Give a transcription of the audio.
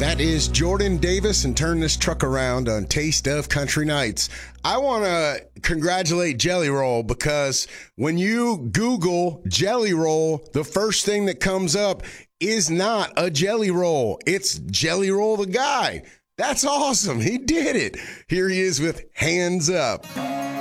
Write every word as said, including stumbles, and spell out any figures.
That is Jordan Davis, and turn this truck around on Taste of Country Nights. I want to congratulate Jelly Roll, because when you Google Jelly Roll, the first thing that comes up is not a Jelly Roll. It's Jelly Roll the guy. That's awesome. He did it. Here he is with Hands Up.